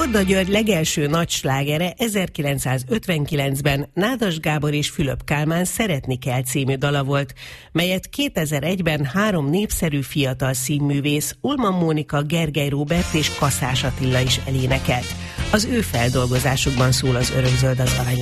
Korda György legelső nagy slágere 1959-ben Nádas Gábor és Fülöp Kálmán Szeretni kell című dala volt, melyet 2001-ben 3 népszerű fiatal színművész, Ullmann Mónika, Gergely Róbert és Kaszás Attila is elénekelt. Az ő feldolgozásukban szól az Örökzöld az arany.